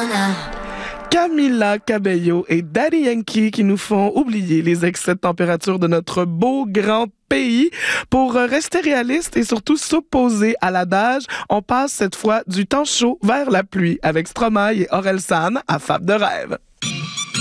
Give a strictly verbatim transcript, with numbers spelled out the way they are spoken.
Camila Cabello et Daddy Yankee qui nous font oublier les excès de température de notre beau grand pays. Pour rester réaliste et surtout s'opposer à l'adage, on passe cette fois du temps chaud vers la pluie avec Stromae et Orelsan à Fable de rêve.